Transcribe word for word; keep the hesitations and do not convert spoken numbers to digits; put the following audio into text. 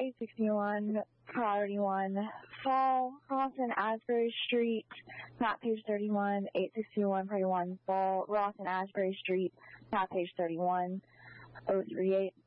eight sixty-one, priority one, Fall, Ross and Asbury Street, map page thirty-one, eight sixty-one, priority one, Fall, Ross and Asbury Street, map page thirty-one, oh three eight.